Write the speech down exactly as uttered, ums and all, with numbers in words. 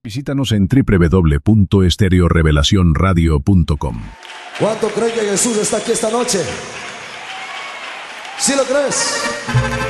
Visítanos en doble u doble u doble u punto estéreo revelación radio punto com. ¿Cuánto creen que Jesús está aquí esta noche? ¿Sí lo crees?